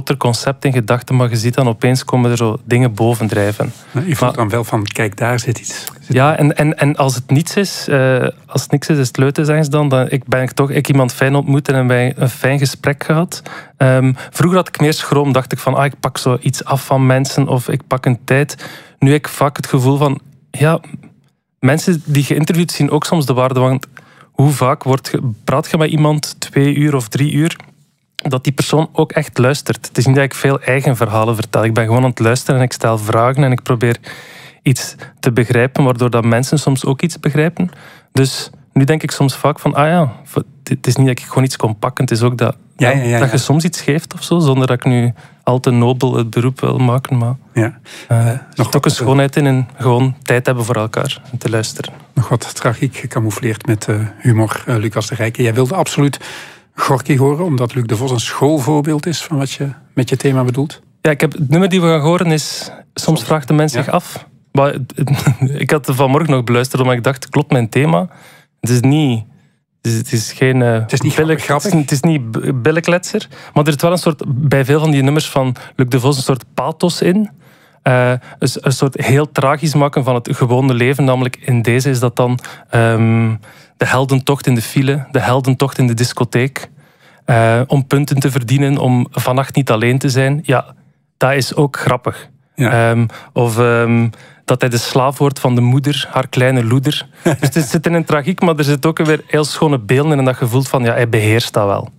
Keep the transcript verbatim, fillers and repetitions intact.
groter concept in gedachten, maar je ziet dan opeens komen er zo dingen bovendrijven. Je voelt maar, dan wel van, kijk, daar zit iets. Zit ja, en, en, en als het niets is, uh, als het niks is, is het leuten, zeggen ze dan. dan ik ben ik toch ik iemand fijn ontmoet en wij een fijn gesprek gehad. Um, vroeger had ik meer schroom, dacht ik van, ah, ik pak zo iets af van mensen of ik pak een tijd. Nu heb ik vaak het gevoel van, ja, mensen die geïnterviewd zien ook soms de waarde, want hoe vaak wordt ge, praat je met iemand twee uur of drie uur, dat die persoon ook echt luistert. Het is niet dat ik veel eigen verhalen vertel. Ik ben gewoon aan het luisteren en ik stel vragen en ik probeer iets te begrijpen, waardoor dat mensen soms ook iets begrijpen. Dus nu denk ik soms vaak van, ah ja, het is niet dat ik gewoon iets kom pakken, het is ook dat, ja, ja, ja, ja. dat je soms iets geeft of zo, zonder dat ik nu al te nobel het beroep wil maken. Maar ja. uh, er zit ook een schoonheid in en gewoon tijd hebben voor elkaar en te luisteren. Nog wat tragiek gecamoufleerd met uh, humor, uh, Lucas de Rijke. Jij wilde absoluut Gorky horen, omdat Luc de Vos een schoolvoorbeeld is van wat je met je thema bedoelt? Ja, ik heb, het nummer die we gaan horen is Soms vraagt de mens zich ja. af. Maar, ik had het vanmorgen nog beluisterd, omdat ik dacht, klopt mijn thema? Het is niet... Het is, het is geen... Uh, het is niet billig, grappig. Het is, het is niet billikletser. Maar er zit wel een soort... Bij veel van die nummers van Luc de Vos een soort pathos in. Uh, een, een soort heel tragisch maken van het gewone leven. Namelijk in deze is dat dan... Um, de heldentocht in de file. De heldentocht in de discotheek. Uh, om punten te verdienen. Om vannacht niet alleen te zijn. Ja, dat is ook grappig. Ja. Um, of um, dat hij de slaaf wordt van de moeder, haar kleine loeder. Dus het zit in een tragiek, maar er zit ook weer heel schone beelden in en dat je voelt van, ja, hij beheerst dat wel.